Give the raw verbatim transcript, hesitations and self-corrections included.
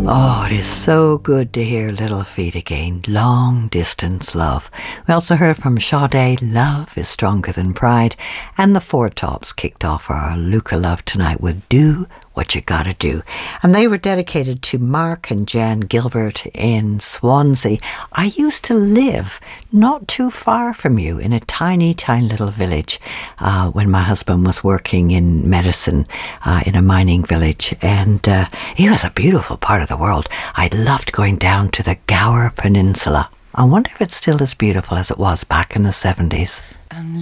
Oh, it is so good to hear Little Feat again. Long Distance Love. We also heard from Sade, Love is Stronger Than Pride. And the Four Tops kicked off our Luca Love tonight with Do What You Gotta Do. And they were dedicated to Mark and Jan Gilbert in Swansea. I used to live not too far from you in a tiny, tiny little village uh, when my husband was working in medicine uh, in a mining village. And uh, it was a beautiful part of the world. I loved going down to the Gower Peninsula. I wonder if it's still as beautiful as it was back in the seventies. And